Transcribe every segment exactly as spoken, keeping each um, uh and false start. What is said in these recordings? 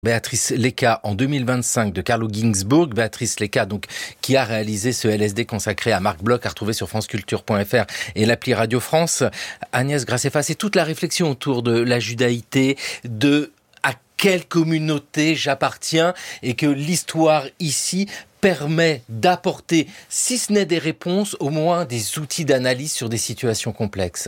Béatrice Léka en deux mille vingt-cinq de Carlo Ginzburg. Béatrice Léka, donc, qui a réalisé ce L S D consacré à Marc Bloch, à retrouver sur franceculture point f r et l'appli Radio France. Agnès Graceffa, c'est toute la réflexion autour de la judaïté, de à quelle communauté j'appartiens, et que l'histoire ici permet d'apporter, si ce n'est des réponses, au moins des outils d'analyse sur des situations complexes.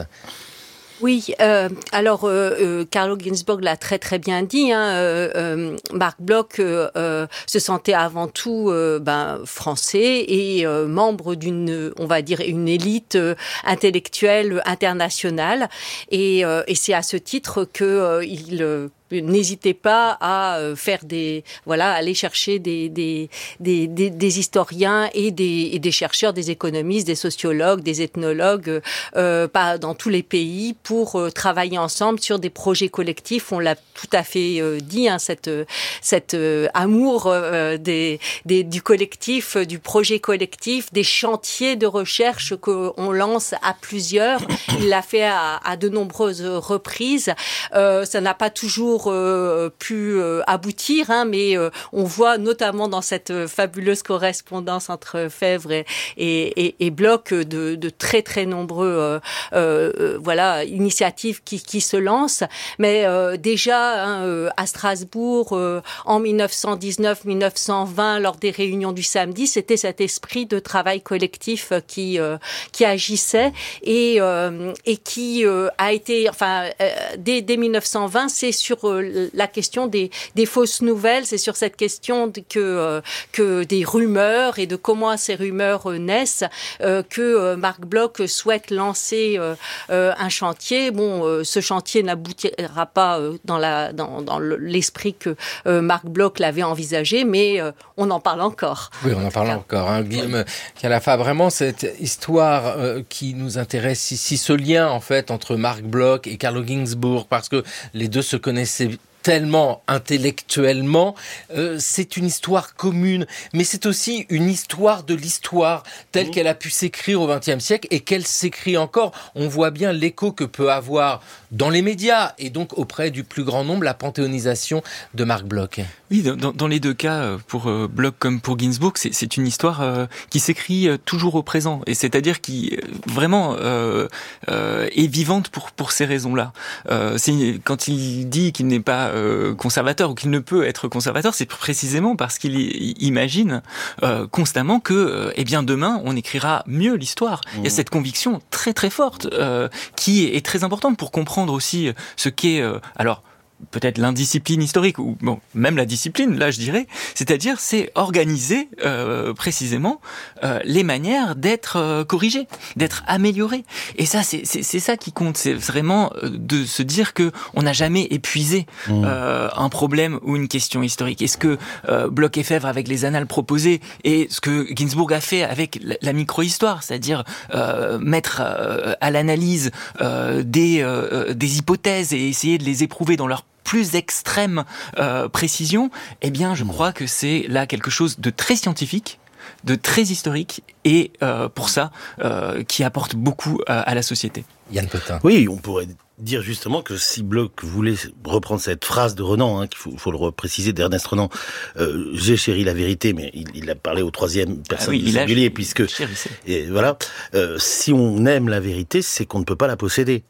Oui, euh, alors euh, euh, Carlo Ginzburg l'a très très bien dit. Hein, euh, euh, Marc Bloch euh, euh, se sentait avant tout euh, ben, français et euh, membre d'une, on va dire, une élite euh, intellectuelle internationale. Et, euh, et c'est à ce titre que euh, il euh, n'hésitez pas à faire des, voilà, aller chercher des, des, des, des, des historiens et des, et des chercheurs, des économistes, des sociologues, des ethnologues, euh, pas dans tous les pays, pour euh, travailler ensemble sur des projets collectifs. On l'a tout à fait euh, dit, hein, cette, cette euh, amour euh, des, des, du collectif, du projet collectif, des chantiers de recherche qu'on lance à plusieurs. Il l'a fait à, à de nombreuses reprises. Euh, ça n'a pas toujours Euh, pu euh, aboutir, hein, mais euh, on voit notamment dans cette euh, fabuleuse correspondance entre Febvre et, et, et, et Bloch de, de très très nombreux euh, euh, voilà, initiatives qui, qui se lancent. Mais euh, déjà hein, euh, à Strasbourg, euh, en dix-neuf cent dix-neuf dix-neuf cent vingt, lors des réunions du samedi, c'était cet esprit de travail collectif qui, euh, qui agissait et, euh, et qui euh, a été, enfin, euh, dès, dès dix-neuf cent vingt, c'est sur euh, la question des, des fausses nouvelles, c'est sur cette question de, que, euh, que des rumeurs et de comment ces rumeurs euh, naissent euh, que euh, Marc Bloch souhaite lancer euh, euh, un chantier. Bon, euh, ce chantier n'aboutira pas euh, dans, la, dans, dans l'esprit que euh, Marc Bloch l'avait envisagé, mais euh, on en parle encore. Oui, on en parle encore. Hein. Guillaume Khalaffa, vraiment cette histoire euh, qui nous intéresse ici, ce lien en fait entre Marc Bloch et Carlo Ginzburg, parce que les deux se connaissaient tellement intellectuellement, euh, c'est une histoire commune, mais c'est aussi une histoire de l'histoire telle mmh. qu'elle a pu s'écrire au vingtième siècle et qu'elle s'écrit encore. On voit bien l'écho que peut avoir dans les médias et donc auprès du plus grand nombre la panthéonisation de Marc Bloch. Oui, dans, dans les deux cas, pour euh, Bloch comme pour Ginzburg, c'est, c'est une histoire euh, qui s'écrit euh, toujours au présent, et c'est-à-dire qui euh, vraiment euh, euh, est vivante pour pour ces raisons-là. Euh, c'est quand il dit qu'il n'est pas euh, conservateur ou qu'il ne peut être conservateur, c'est précisément parce qu'il imagine euh, constamment que, euh, eh bien, demain on écrira mieux l'histoire. Mmh. Il y a cette conviction très très forte euh, qui est, est très importante pour comprendre aussi ce qu'est euh, alors. peut-être l'indiscipline historique, ou bon, même la discipline, là je dirais, c'est-à-dire c'est organiser euh, précisément euh, les manières d'être euh, corrigées, d'être améliorées. Et ça, c'est, c'est, c'est ça qui compte, c'est vraiment de se dire que on n'a jamais épuisé mmh. euh, un problème ou une question historique. Et ce que euh, Bloch et Febvre avec les annales proposées, et ce que Ginzburg a fait avec la, la micro-histoire, c'est-à-dire euh, mettre euh, à l'analyse euh, des, euh, des hypothèses et essayer de les éprouver dans leur plus extrême euh, précision, eh bien, je crois que c'est là quelque chose de très scientifique, de très historique, et euh, pour ça, euh, qui apporte beaucoup à, à la société. Yann Potin. Oui, on pourrait dire justement que si Bloch voulait reprendre cette phrase de Renan, hein, qu'il faut, faut le repréciser, d'Ernest Renan, euh, j'ai chéri la vérité, mais il, il a parlé au troisième personne ah oui, singulier, puisque et voilà, euh, si on aime la vérité, c'est qu'on ne peut pas la posséder.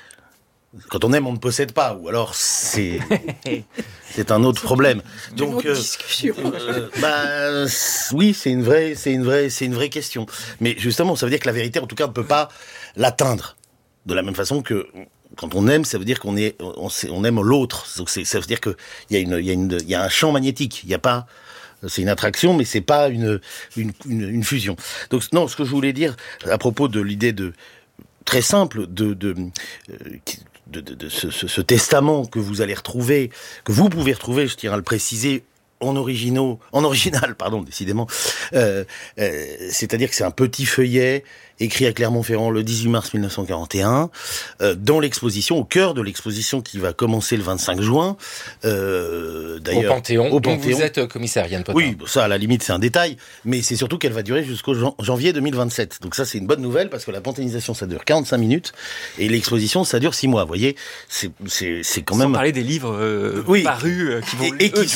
Quand on aime, on ne possède pas, ou alors c'est c'est un autre problème. Donc, euh, euh, bah oui, c'est une vraie, c'est une vraie, c'est une vraie question. Mais justement, ça veut dire que la vérité, en tout cas, on ne peut pas l'atteindre. De la même façon que quand on aime, ça veut dire qu'on est, on, on aime l'autre. Donc c'est, ça veut dire que il y a une, il y a une, il y a un champ magnétique. Il y a pas, c'est une attraction, mais c'est pas une, une, une, une fusion. Donc non, ce que je voulais dire à propos de l'idée de très simple de de euh, de, de, de ce, ce, ce testament que vous allez retrouver, que vous pouvez retrouver, je tiens à le préciser, en originaux, en original, pardon, décidément. Euh, euh, c'est-à-dire que c'est un petit feuillet écrit à Clermont-Ferrand le dix-huit mars mille neuf cent quarante et un, euh, dans l'exposition, au cœur de l'exposition qui va commencer le vingt-cinq juin. Euh, d'ailleurs, au Panthéon, au Panthéon. Dont vous êtes commissaire, Yann Potin. Oui, ça, à la limite, c'est un détail, mais c'est surtout qu'elle va durer jusqu'au jan- janvier deux mille vingt-sept. Donc ça, c'est une bonne nouvelle, parce que la panthéonisation, ça dure quarante-cinq minutes, et l'exposition, ça dure six mois. Vous voyez, c'est, c'est, c'est quand même... Sans parler des livres euh, oui. parus, euh, qui vont et, et eux, qui